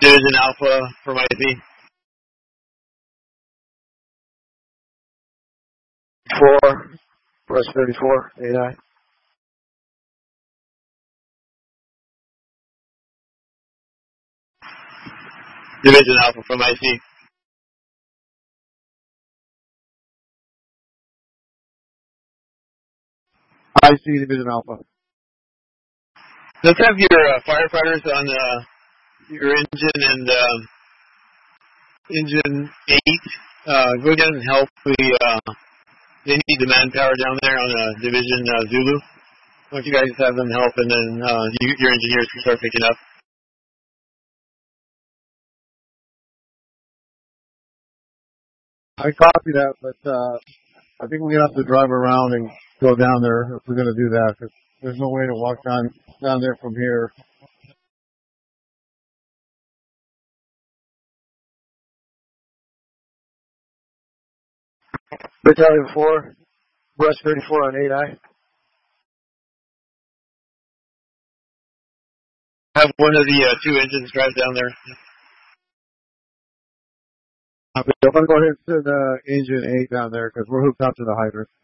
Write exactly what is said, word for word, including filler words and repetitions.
Division Alpha from I C. Four, Breast thirty-four, eight I. Division Alpha from I C. I C, Division Alpha. Let's have your uh, firefighters on uh, your engine and uh, engine eight uh, go down and help. We uh, they need the manpower down there on uh, Division uh, Zulu. Why don't you guys have them help, and then uh, you, your engineers can start picking up. I copy that, but uh, I think we're gonna have to drive around and go down there if we're gonna do that. Cause there's no way to walk down down there from here. Battalion four, Breast thirty-four on eight I. Have one of the uh, two engines drive down there. I'm gonna go ahead and send uh, engine eight down there because we're hooked up to the hydrant.